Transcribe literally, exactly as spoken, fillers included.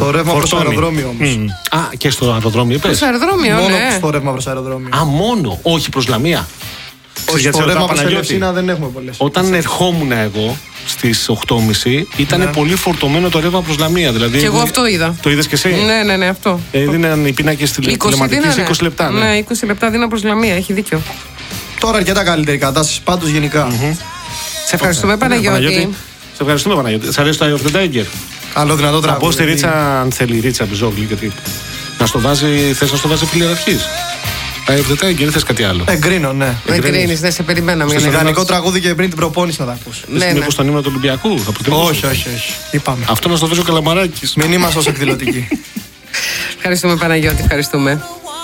Στο ρεύμα προς το αεροδρόμιο όμως. Mm. Α, και στο αεροδρόμιο είπες. Προς το αεροδρόμιο, μόνο ναι. στο ρεύμα προς αεροδρόμιο. Α, μόνο, όχι προς Λαμία. Όχι, στο ρεύμα προς Ελευσίνα δεν έχουμε πολλές. Όταν ερχόμουν εγώ στις οκτώ και μισή ήταν ναι. πολύ φορτωμένο το ρεύμα προς Λαμία. Δηλαδή, και εγώ αυτό είδα. Το είδες και εσύ? Ναι, ναι, ναι, αυτό. Ε, δίναν οι πινάκες τηλεματικής είκοσι λεπτά. Ναι. ναι, είκοσι λεπτά δίνα προς Λαμία, έχει δίκιο. Τώρα αρκετά καλύτερη κατάσταση, πάντως γενικά. Mm-hmm. Σε ευχαριστούμε, okay. Παναγιώτη. Παναγιώτη. Σε ευχαριστούμε, Παναγιώτη. Σ' αρέσει το Eye of the Tiger? Καλό δυνατό τραγούδι. Θα πω στη Ρίτσα, αν θέλει η Ρίτσα Μπιζόγλη, γιατί να στο βάζει, θες να στο βάζει φιλιαρχής. Eye of the Tiger ή θες κάτι άλλο? Εγκρίνω, ναι. Εγκρίνεις, ναι, σε περιμέναμε. Στο ιδανικό τραγούδι και πριν την προπόνηση να τα ακούς. Ναι, ναι. Μήπως το νήμα του Ολυμπιακού? Όχι, όχι, όχι. Είπαμε. Αυτό να στο βάζει ο Καλαμαράκης. Μην είμαστε ως εκδηλωτικοί. Ευχαριστούμε, Παναγιώτη, ευχαριστούμε.